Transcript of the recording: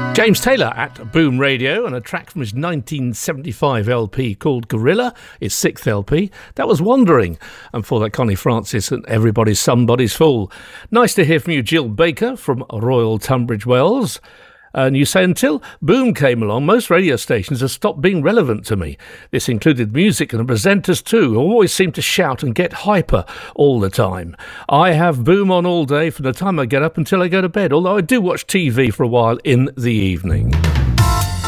James Taylor at Boom Radio, and a track from his 1975 LP called Gorilla, his sixth LP. That was Wandering, and for that Connie Francis and Everybody's Somebody's Fool. Nice to hear from you, Jill Baker from Royal Tunbridge Wells. And you say, until Boom came along, most radio stations have stopped being relevant to me. This included music and the presenters too, who always seem to shout and get hyper all the time. I have Boom on all day from the time I get up until I go to bed, although I do watch TV for a while in the evening.